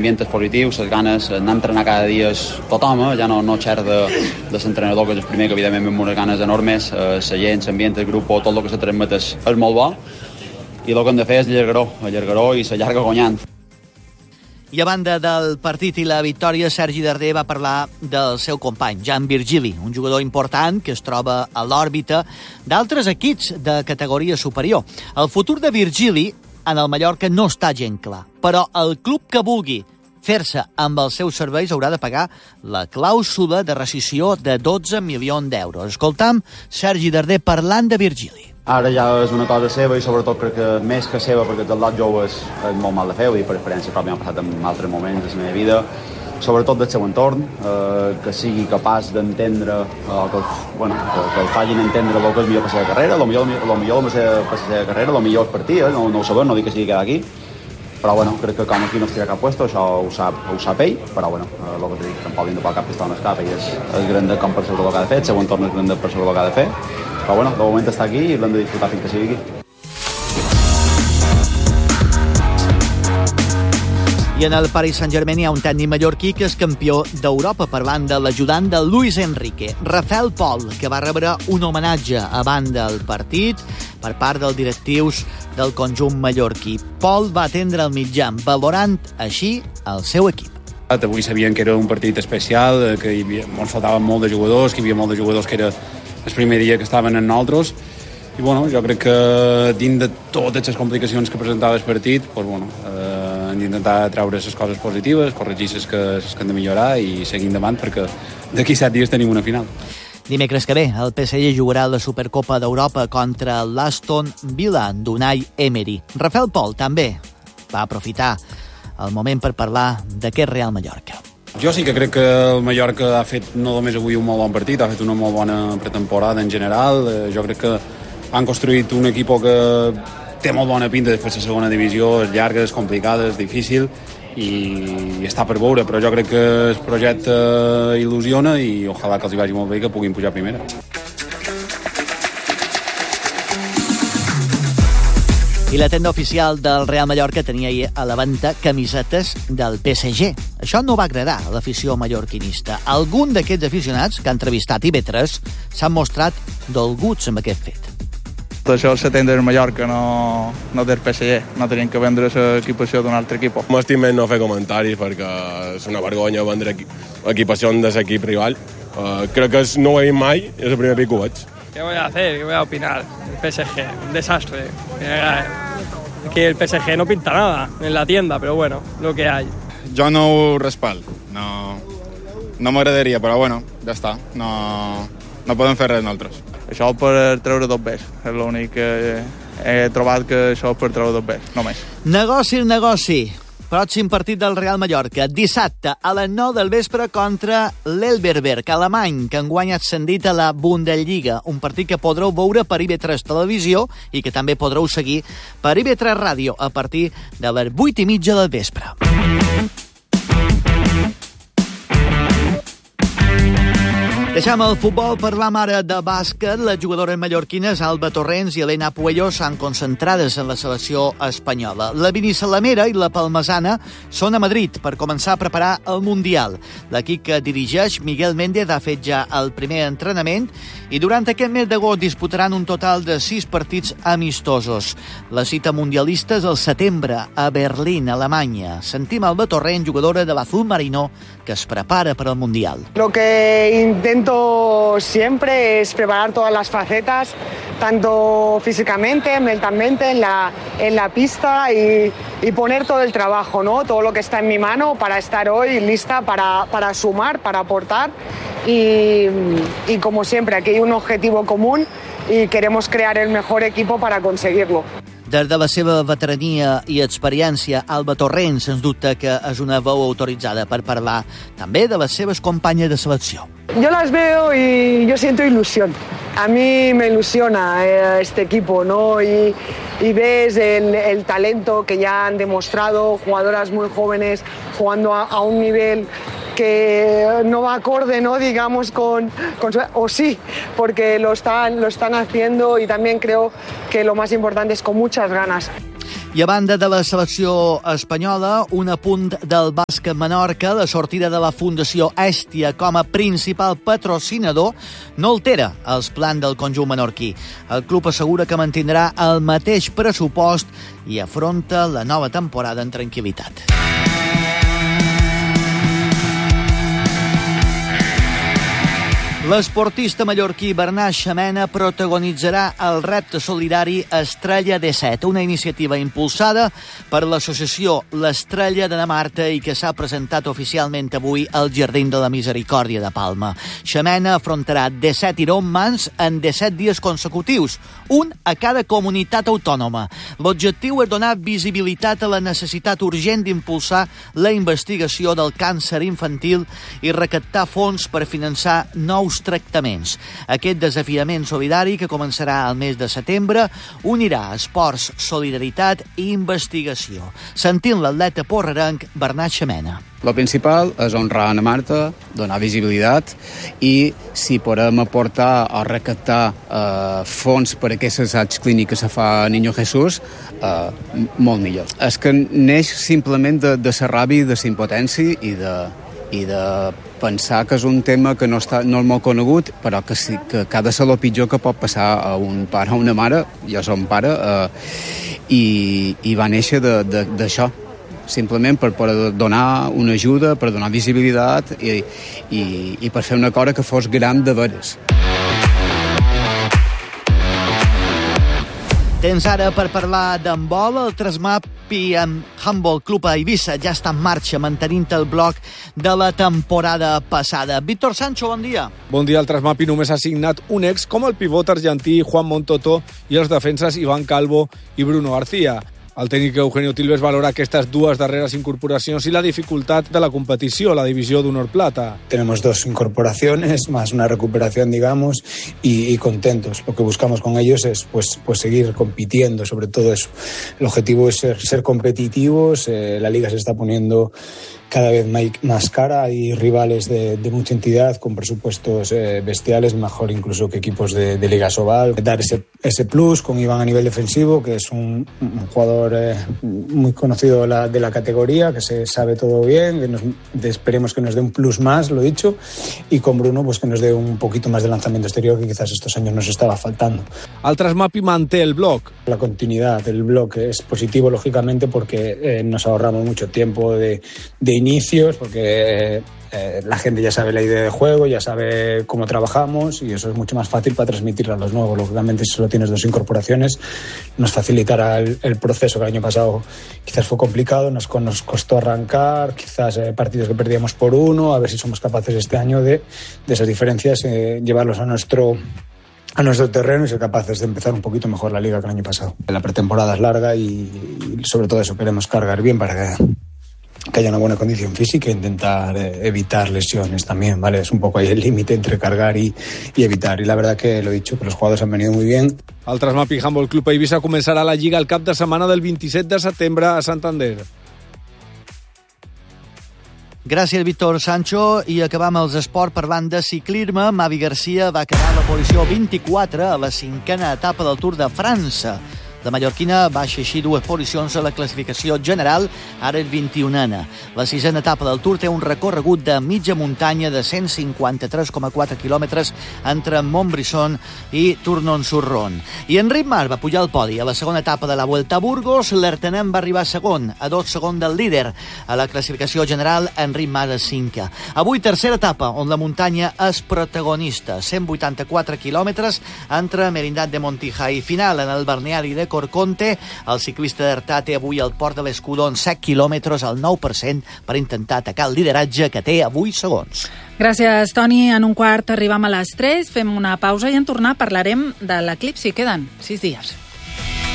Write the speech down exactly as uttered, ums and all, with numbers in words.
l'ambient és positiu, les ganes, anar a entrenar cada dia és tothom, eh? Ja no, no xer de, de l'entrenador, que és el primer, que evidentment amb unes ganes enormes, eh, la gent, l'ambient, el grup, tot el que se transmet és, és molt bo, i el que hem de fer és allargar-ho, allargar-ho i s'allarga guanyant. I a banda del partit i la victòria, Sergi Darder va parlar del seu company, Jan Virgili, un jugador important que es troba a l'òrbita d'altres equips de categoria superior. El futur de Virgili en el Mallorca no està gent clar, però el club que vulgui fer-se amb els seus serveis haurà de pagar la clàusula de rescissió de dotze milions d'euros. Escoltam Sergi Darder parlant de Virgili. Ara ja és una cosa seva i sobretot crec que més que seva, perquè del lot jove és, és molt mal de fer, i per experiència pròpia m'ha passat en altres moments de la meva vida, sobretot del seu entorn, eh, que sigui capaç d'entendre, eh, que, bueno, que, que el facin entendre el que és millor per la seva carrera, el millor, el millor per la seva carrera, el millor és per ti, eh? no, no ho sabem, no dic que sigui quedar aquí, però bueno, crec que com aquí no es tira cap puesto, això ho sap, ho sap ell, però bueno, eh, el que dic, tampoc hem de posar cap pistola en el cap, ell és, és gran com per sobre el que ha de fer, el seu entorn és gran per sobre el que ha de fer, però bueno, de moment està aquí i l'hem de disfrutar fins que sigui aquí. I en el Paris Saint-Germain hi ha un tècnic mallorquí que és campió d'Europa, parlant de l'ajudant de Luis Enrique, Rafael Pol, que va rebre un homenatge a banda del partit per part dels directius del conjunt mallorquí. Pol va atendre el mitjà, valorant així el seu equip. Avui sabien que era un partit especial, que hi havia, ens faltaven molt de jugadors, que hi havia molt de jugadors que era el primer dia que estaven en nosaltres, i bueno, jo crec que dins de totes les complicacions que presentava el partit, doncs, bueno, eh, hem d'intentar treure les coses positives, corregir les que, les que hem de millorar i seguir endavant, perquè d'aquí set dies tenim una final. Dimecres que ve, el P S G jugarà la Supercopa d'Europa contra l'Aston Villa d'Unai Emery. Rafael Pol també va aprofitar el moment per parlar d'aquest Real Mallorca. Jo sí que crec que el Mallorca ha fet no només avui un molt bon partit, ha fet una molt bona pretemporada en general. Jo crec que han construït un equip que té molt bona pinta de fer la segona divisió, és llarga, és complicada, és difícil i està per veure, però jo crec que el projecte il·lusiona i ojalà que els hi vagi molt bé i que puguin pujar a primera. I la tenda oficial del Real Mallorca tenia ahir a la venda camisetes del P S G. Això no va agradar a l'afició mallorquinista. Algun d'aquests aficionats que ha entrevistat I V tres s'han mostrat dolguts amb aquest fet. Això és la tenda del Mallorca, no, no del P S G. No tenien que vendre l'equipació d'un altre equip. M'estimem no fer comentaris perquè és una vergonya vendre equipació de l'equip rival. Uh, crec que no ho he vist mai, és el primer pic que ho veig. ¿Qué voy a hacer? ¿Qué voy a opinar? El P S G, un desastre. Que el P S G no pinta nada en la tienda, pero bueno, lo que hay. Jo no ho respaldo. No, no m'agradaria, però bueno, ja està. No, no podem fer res nosaltres. Això per treure dos bes. És l'únic que he trobat, que això és per treure dos bes, només. Negoci, negoci. Pròxim partit del Real Mallorca, dissabte a les nou del vespre contra l'Elberberg, alemany, que enguany ha ascendit a la Bundesliga, un partit que podreu veure per I V tres Televisió i que també podreu seguir per I V tres Ràdio a partir de les vuit i mitja del vespre. Deixem el futbol, parlam ara de bàsquet. Les jugadores mallorquines Alba Torrents i Elena Puello s'han concentrades en la selecció espanyola. La Binissalamera i la Palmesana són a Madrid per començar a preparar el Mundial. L'equip que dirigeix Miguel Méndez ha fet ja el primer entrenament i durant aquest mes d'agost disputaran un total de sis partits amistosos. La cita mundialista és el setembre a Berlín, Alemanya. Sentim Alba Torrents, jugadora de l'Azul Marino, que es prepara per al Mundial. Lo que intento siempre es preparar todas las facetas, tanto físicamente, mentalmente, en la, en la pista y, y poner todo el trabajo, ¿no? Todo lo que está en mi mano para estar hoy lista para, para sumar, para aportar y, y como siempre, aquí hay un objetivo común y queremos crear el mejor equipo para conseguirlo. Des de la seva veterania i experiència, Alba Torrents sens dubte que és una veu autoritzada per parlar també de les seves companyes de selecció. Yo las veo y yo siento ilusión. A mí me ilusiona eh, este equipo, ¿no? Y, y ves el, el talento que ya han demostrado, jugadoras muy jóvenes jugando a, a un nivel que no va acorde, ¿no? Digamos, con, con su, o sí, porque lo están, lo están haciendo y también creo que lo más importante es con muchas ganas. I a banda de la selecció espanyola, un apunt del bàsquet Menorca, la sortida de la Fundació Hèstia com a principal patrocinador no altera els plans del conjunt menorquí. El club assegura que mantindrà el mateix pressupost i afronta la nova temporada en tranquil·litat. L'esportista mallorquí Bernat Xamena protagonitzarà el repte solidari Estrella de Set, una iniciativa impulsada per l'associació L'Estrella de Marta i que s'ha presentat oficialment avui al Jardín de la Misericòrdia de Palma. Xamena afrontarà disset Ironmans en disset dies consecutius, un a cada comunitat autònoma. L'objectiu és donar visibilitat a la necessitat urgent d'impulsar la investigació del càncer infantil i recaptar fons per finançar nous tractaments. Aquest desafiament solidari, que començarà al mes de setembre, unirà esports, solidaritat i investigació. Sentint l'atleta porrerenc Bernat Xamena. Lo principal és honrar a Marta, donar visibilitat i si podem aportar o recaptar eh, fons per aquests assaigs clínics que se fa a Niño Jesús, eh, molt millor. És que neix simplement de, de la ràbia, de la impotència i de, i de pensar que és un tema que no, està, no és molt conegut, però que, sí, que, que ha de ser el pitjor que pot passar a un pare o una mare. Jo som pare eh, i, i va néixer d'això, simplement per poder donar una ajuda, per donar visibilitat i, i, i per fer una cosa que fos gran de veres. Temps ara per parlar d'handbol. El Trasmapi Handball Club a Eivissa ja està en marxa, mantenint el bloc de la temporada passada. Víctor Sancho, bon dia. Bon dia. El Trasmapi només ha signat un ex com el pivot argentí Juan Montoto i els defenses Iván Calvo i Bruno García. El tècnic Eugenio Tilves valora aquestes dues darreres incorporacions i la dificultat de la competició a la divisió d'honor plata. Tenemos dos incorporaciones, más una recuperación, digamos, y, y contentos. Lo que buscamos con ellos es pues, pues seguir compitiendo, sobre todo eso. El objetivo es ser, ser competitivos, eh, la liga se está poniendo cada vez más cara, hay rivales de, de mucha entidad con presupuestos eh, bestiales, mejor incluso que equipos de, de Liga Sobal. Dar ese, ese plus con Iván a nivel defensivo, que es un, un jugador eh, muy conocido de la, de la categoría, que se sabe todo bien, que nos, esperemos que nos dé un plus más, lo dicho, y con Bruno pues que nos dé un poquito más de lanzamiento exterior que quizás estos años nos estaba faltando. El Trasmapi manté el bloc. La continuidad del bloc es positivo, lógicamente, porque eh, nos ahorramos mucho tiempo de, de inicios, porque eh, la gente ya sabe la idea de juego, ya sabe cómo trabajamos y eso es mucho más fácil para transmitirlo a los nuevos. Lógicamente, si solo tienes dos incorporaciones, nos facilitará el, el proceso, que el año pasado quizás fue complicado, nos, nos costó arrancar, quizás eh, partidos que perdíamos por uno, a ver si somos capaces este año de, de esas diferencias, eh, llevarlos a nuestro a nuestro terreno y ser capaces de empezar un poquito mejor la liga que el año pasado. La pretemporada es larga y, y sobre todo eso queremos cargar bien para que que haya una buena condición física e intentar eh, evitar lesiones también, ¿vale? Es un poco ahí el límite entre cargar y, y evitar. Y la verdad que lo he dicho, que los jugadores han venido muy bien. El Trasmapi Handball Club a Eivissa començarà la Lliga el cap de setmana del vint-i-set de setembre a Santander. Gràcies, Víctor Sancho. I acabam els esports parlant de ciclisme. Mavi Garcia va quedar a la posició vint-i-quatre a la cinquena etapa del Tour de França. La mallorquina baixa així dues posicions a la classificació general, ara és vint-i-unena. La sisena etapa del Tour té un recorregut de mitja muntanya de cent cinquanta-tres coma quatre quilòmetres entre Montbrison i Tournon-sur-Rhône. I Enric Mas va pujar al podi a la segona etapa de la Vuelta a Burgos. L'Artenam va arribar segon, a dos segon del líder. A la classificació general, Enric Mas és cinquè. Avui, tercera etapa, on la muntanya és protagonista. cent vuitanta-quatre quilòmetres entre Merindad de Montija i final en el balneari de Corconte. El ciclista d'Artà té avui al Port de l'Escudón set quilòmetres al nou per cent per intentar atacar el lideratge que té avui segons. Gràcies, Toni. En un quart arribam a les tres, fem una pausa i en tornar parlarem de l'eclipsi. Queden sis dies.